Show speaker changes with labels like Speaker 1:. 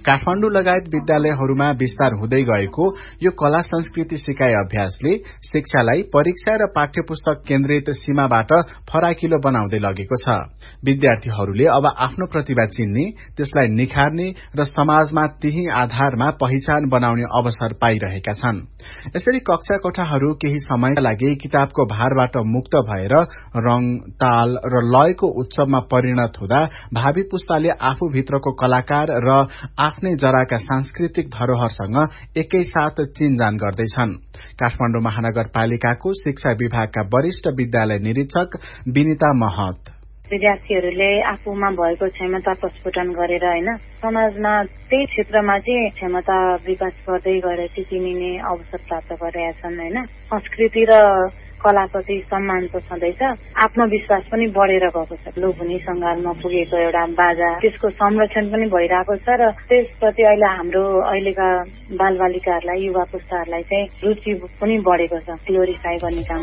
Speaker 1: काठमाडौँ लगायत विद्यालयहरूमा विस्तार हुँदै गएको यो कला संस्कृति सिकाइ अभ्यासले शिक्षालाई परीक्षा र पाठ्य पुस्तक केन्द्रित सीमाबाट फराकिलो बनाउँदै लगेको छ। विद्यार्थीहरूले अब आफ्नो प्रतिभा चिन्ने, त्यसलाई निखार्ने र समाजमा त्यही आधारमा पहिचान बनाउने अवसर पाइरहेका छन्। यसरी कक्षा कोठाहरू केही समयका लागि किताबको भारबाट मुक्त भएर रंग, ताल र लयको उत्सवमा परिणत हुँदा भावी पुस्ताले आफूभित्रको कलाकार र आफ्नै जराका सांस्कृतिक धरोहरसँग एकैसाथ चिनजान गर्दैछन्। काठमाडौँ महानगरपालिकाको शिक्षा विभागका वरिष्ठ विद्यालय निरीक्षक विनिता महत,
Speaker 2: विद्यार्थीहरूले आफूमा भएको क्षमता प्रस्फुटन गरेर समाजमा त्यही क्षेत्रमा चाहिँ क्षमता विकास गर्दै गएर चिनिने अवसर प्राप्त गरेका छन्। संस्कृति र कलाप्रति सम्मान त छँदैछ, आत्मविश्वास पनि बढेर गएको छ। लोभुनी सङ्घारमा पुगेको एउटा बाजा, त्यसको संरक्षण पनि भइरहेको छ र त्यसप्रति हाम्रो अहिलेका बालबालिकाहरूलाई, युवा पुस्ताहरूलाई चाहिँ रुचि पनि बढेको छ। ग्लोरिफाई गर्ने काम